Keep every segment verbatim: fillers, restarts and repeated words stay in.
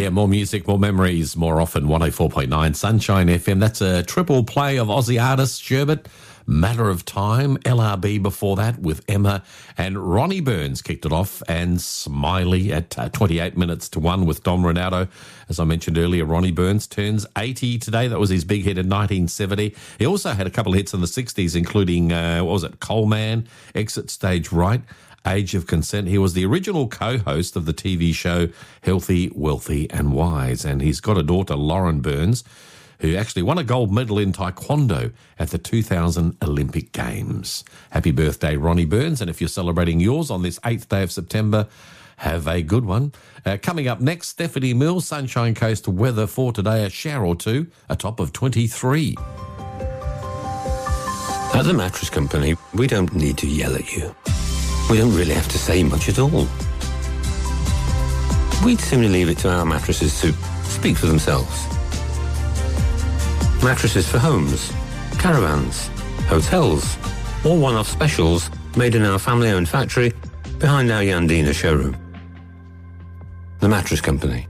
Yeah, more music, more memories, more often. one oh four point nine Sunshine F M. That's a triple play of Aussie artists. Sherbet, Matter of Time, L R B before that with Emma, and Ronnie Burns kicked it off, and Smiley at uh, twenty-eight minutes to one with Dom Ronaldo. As I mentioned earlier, Ronnie Burns turns eighty today. That was his big hit in nineteen seventy. He also had a couple of hits in the sixties, including, uh, what was it, Coalman, Exit Stage Right, Age of Consent. He was the original co-host of the T V show Healthy, Wealthy and Wise, and he's got a daughter, Lauren Burns, who actually won a gold medal in Taekwondo at the two thousand Olympic Games. Happy birthday, Ronnie Burns, and if you're celebrating yours on this eighth day of September, have a good one. Uh, coming up next, Stephanie Mills, Sunshine Coast weather for today, a shower or two, a top of twenty-three. At the Mattress Company, we don't need to yell at you. We don't really have to say much at all. We'd sooner leave it to our mattresses to speak for themselves. Mattresses for homes, caravans, hotels, or one-off specials made in our family-owned factory behind our Yandina showroom. The Mattress Company.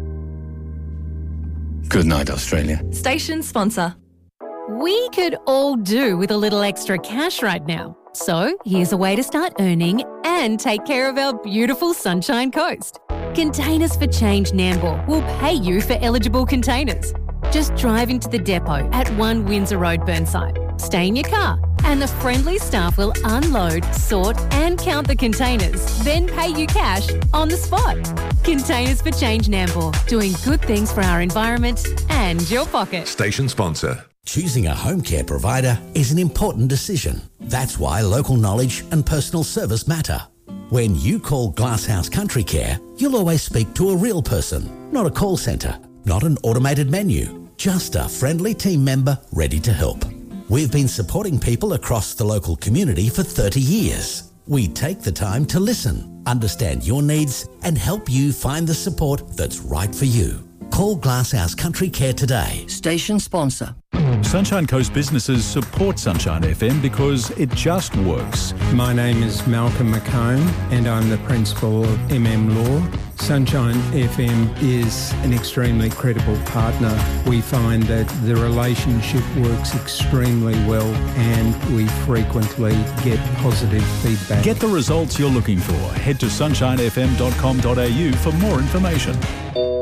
Good night, Australia. Station sponsor. We could all do with a little extra cash right now. So here's a way to start earning and take care of our beautiful Sunshine Coast. Containers for Change Nambour will pay you for eligible containers. Just drive into the depot at one Windsor Road, Burnside. Stay in your car and the friendly staff will unload, sort and count the containers, then pay you cash on the spot. Containers for Change Nambour, doing good things for our environment and your pocket. Station sponsor. Choosing a home care provider is an important decision. That's why local knowledge and personal service matter. When you call Glasshouse Country Care, you'll always speak to a real person, not a call centre, not an automated menu, just a friendly team member ready to help. We've been supporting people across the local community for thirty years. We take the time to listen, understand your needs and help you find the support that's right for you. Call Glasshouse Country Care today. Station sponsor. Sunshine Coast businesses support Sunshine F M because it just works. My name is Malcolm McComb and I'm the principal of M M Law. Sunshine F M is an extremely credible partner. We find that the relationship works extremely well and we frequently get positive feedback. Get the results you're looking for. Head to sunshine f m dot com dot a u for more information.